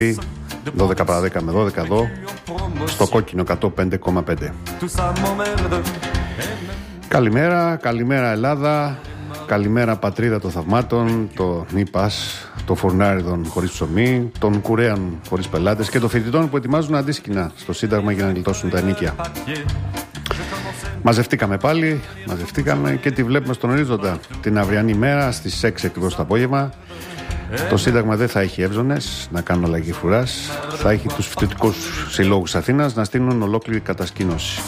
12 παρά 10 με 12 εδώ στο κόκκινο 105,5. Καλημέρα, καλημέρα Ελλάδα, καλημέρα πατρίδα των θαυμάτων, το νύπας, το φουρνάριδων χωρίς ψωμί, των κουρέων χωρίς πελάτες και των φοιτητών που ετοιμάζουν αντίσκηνα στο Σύνταγμα για να γλιτώσουν τα ενίκια. Μαζευτήκαμε πάλι, και τη βλέπουμε στον ορίζοντα την αυριανή μέρα στις 6 ακριβώς το απόγευμα. Το Σύνταγμα δεν θα έχει εύζωνες να κάνουν αλλαγή φρουράς. Θα έχει τους φοιτητικούς συλλόγους Αθήνας να στείλουν ολόκληρη κατασκήνωση.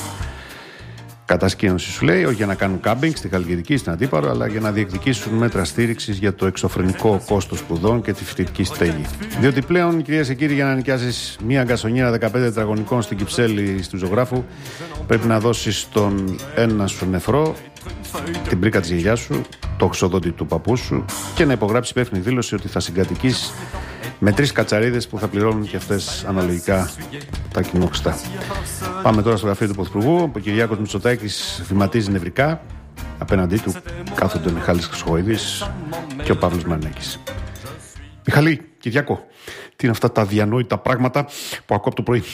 Κατασκήνωση σου λέει, όχι για να κάνουν κάμπινγκ στη Χαλκιδική, στην Αντίπαρο, αλλά για να διεκδικήσουν μέτρα στήριξης για το εξωφρενικό κόστος σπουδών και τη φοιτητική στέγη. Διότι πλέον, κυρίες και κύριοι, για να νοικιάσεις μία γκασονιέρα 15 τετραγωνικών στην Κυψέλη του Ζωγράφου, πρέπει να δώσεις τον ένα σου νεφρό, την πρίκα της γιαγιάς σου, το οξοδότη του παππού σου και να υπογράψεις υπεύθυνη δήλωση ότι θα συγκατοικείς με 3 κατσαρίδες που θα πληρώνουν και αυτές αναλογικά τα κοινόχρηστα. Πάμε τώρα στο γραφείο του Πρωθυπουργού, όπου ο Κυριάκος Μητσοτάκης βηματίζει νευρικά. Απέναντί του κάθονται ο Μιχάλης Χρυσοχοΐδης και ο Παύλος Μαρινάκης. Μιχαλή, Κυριάκο, τι είναι αυτά τα αδιανόητα πράγματα που ακούω από το πρωί?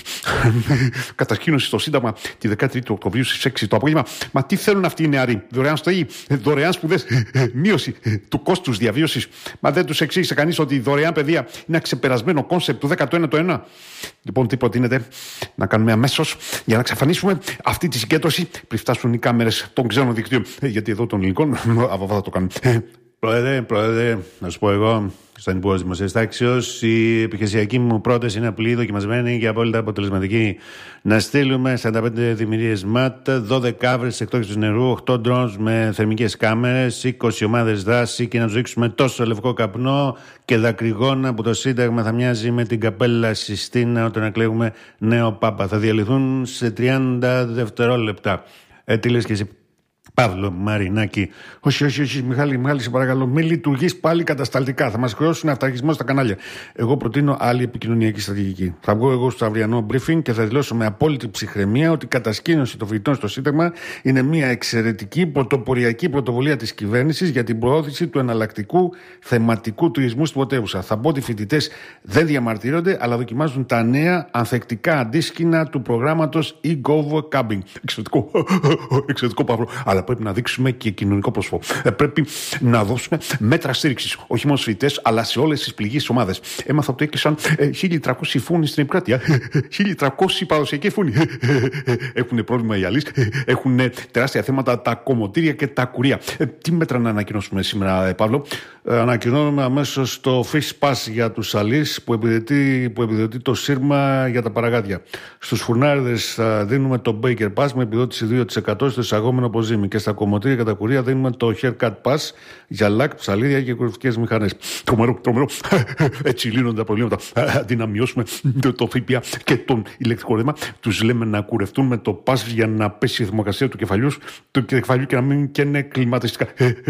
Κατασκήνωση στο Σύνταγμα τη 13η Οκτωβρίου στις 6 το απόγευμα. Μα τι θέλουν αυτοί οι νεαροί? Δωρεάν στέγη, δωρεάν σπουδές, μείωση του κόστους διαβίωσης. Μα δεν τους εξήγησε κανείς ότι η δωρεάν παιδεία είναι ένα ξεπερασμένο κόνσεπτ του 19ου αιώνα? Λοιπόν, τι προτείνετε να κάνουμε αμέσως για να εξαφανίσουμε αυτή τη συγκέντρωση πριν φτάσουν οι κάμερες των ξένων δικτύων? Γιατί εδώ των ελληνικών θα το κάνουν. Πρόεδρε, να σου πω εγώ, στον Υπουργό Δημοσίας Τάξεως, η επιχειρησιακή μου πρόταση είναι απλή, δοκιμασμένη και απόλυτα αποτελεσματική. Να στείλουμε 45 δημιουργίες ΜΑΤ, 12 καύρες εκτόξεως νερού, 8 drones με θερμικές κάμερες, 20 ομάδες δράση και να τους ρίξουμε τόσο λευκό καπνό και δακρυγόνα που το Σύνταγμα θα μοιάζει με την καπέλα Sistina όταν εκλέγουμε νέο Πάπα. Θα διαλυθούν σε 30 δευτερόλεπτα. Τι λες και εσύ, Παύλο Μαρινάκη? Όχι, Μιχάλη, σε παρακαλώ, μην λειτουργείς πάλι κατασταλτικά. Θα μας χρεώσουν αυταρχισμό στα κανάλια. Εγώ προτείνω άλλη επικοινωνιακή στρατηγική. Θα βγω εγώ στο αυριανό briefing και θα δηλώσω με απόλυτη ψυχραιμία ότι η κατασκήνωση των φοιτητών στο Σύνταγμα είναι μια εξαιρετική πρωτοποριακή πρωτοβουλία της κυβέρνησης για την προώθηση του εναλλακτικού θεματικού τουρισμού στην πρωτεύουσα. Θα πω ότι οι φοιτητές δεν διαμαρτύρονται, αλλά δοκιμάζουν τα νέα ανθεκτικά αντίσκηνα του προγράμματος e-Gov Camping. Εξαιρετικό, Παύλο. Αλλά πρέπει να δείξουμε και κοινωνικό πρόσωπο. Πρέπει να δώσουμε μέτρα στήριξης, όχι μόνο στους φοιτητές, αλλά σε όλες τις πληγείς ομάδες. Έμαθα ότι έκλεισαν 1.300 φούνοι στην επικράτεια. 1.300 παραδοσιακοί φούνοι. Έχουν πρόβλημα οι αλείς. Έχουν τεράστια θέματα τα κομμωτήρια και τα κουρία. Τι μέτρα να ανακοινώσουμε σήμερα, Παύλο? Ανακοινώνουμε αμέσως το Fish Pass για τους αλείς που επιδοτεί το σύρμα για τα παραγάδια. Στους φουρνάριδες δίνουμε το Baker Pass με επιδότηση 2% στο εισαγόμενο αποζύμι. Και στα κομμωτήρια και τα κουρία δίνουμε το Haircut Pass για λάκ, ψαλίδια και κορυφικές μηχανές. Τρομερό. Έτσι λύνονται τα προβλήματα. Αντί να μειώσουμε το ΦΠΑ και τον ηλεκτρικό ρεύμα, τους λέμε να κουρευτούν με το Pass για να πέσει η θερμοκρασία του κεφαλιού και να μην καίνε κλιματιστικά.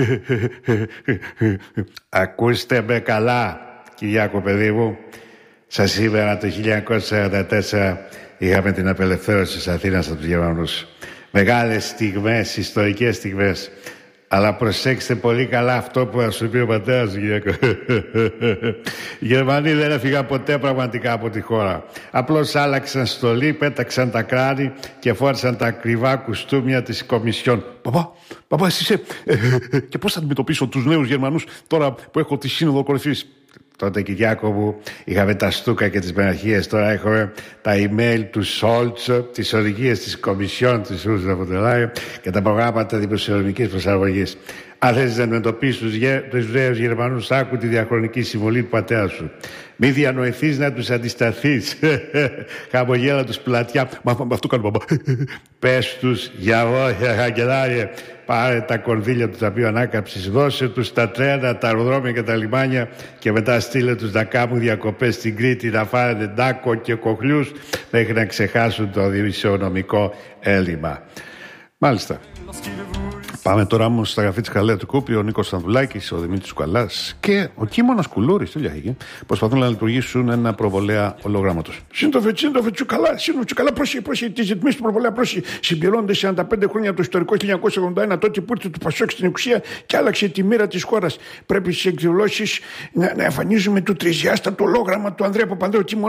Ακούστε με καλά, Κυριάκο παιδί μου. Σας σήμερα το 1944 είχαμε την απελευθέρωση της Αθήνας από τους Γερμανούς. Μεγάλες στιγμές, ιστορικές στιγμές. Αλλά προσέξτε πολύ καλά αυτό που θα σου πει ο πατέρας σου, Κυριάκο. Οι Γερμανοί δεν έφυγαν ποτέ πραγματικά από τη χώρα. Απλώς άλλαξαν στολή, πέταξαν τα κράνη και φόρησαν τα ακριβά κουστούμια της Κομισιόν. Παπά, εσύ είσαι. Και πώς θα αντιμετωπίσω τους νέους Γερμανούς τώρα που έχω τη Σύνοδο Κορυφής? Τότε, Κυριάκο μου, είχαμε τα στούκα και τις πεναρχίες. Τώρα έχουμε τα email του Σόλτς, τις οδηγίες της Κομισιόν της Ursula von der Leyen και τα προγράμματα δημοσιονομικής προσαρμογής. Αν θες να αντιμετωπίσεις τους νέους Γερμανούς, άκου τη διαχρονική συμβολή του πατέρα σου. Μη διανοηθείς να τους αντισταθείς. Χαμογέλα τους πλατιά. Μα αυτό κάνω, μπαμπά. Πες τους, για βόηθια, καγκελάριε. Πάρε τα κονδύλια του Ταμείου Ανάκαμψης, δώσε τους τα τρένα, τα αεροδρόμια και τα λιμάνια και μετά στείλε τους να κάνουν διακοπές στην Κρήτη, να φάνε ντάκο και κοχλιούς μέχρι να ξεχάσουν το δημοσιονομικό έλλειμμα. Μάλιστα. Πάμε τώρα όμως στα γραφή της Καλέα του Κούπη, ο Νίκος Στανδουλάκης, ο Δημήτρης Κουαλάς και ο Κίμωνας Κουλούρης, τι λέγει, προσπαθούν να λειτουργήσουν ένα προβολέα ολογράμματος. Σύντοφε, Τσουκαλά, Τσουκαλά, πρόσεχε τη ζητμή του προβολέα, πρόσεχε. Συμπληρώνονται 45 χρόνια το ιστορικό 1981, τότε που ήρθε το Πασόκ στην εξουσία και άλλαξε τη μοίρα της χώρας. Πρέπει στις εκδηλώσεις να εμφανίζουμε το τρισδιάστατο ολόγραμμα του Ανδρέα Παπανδρέου.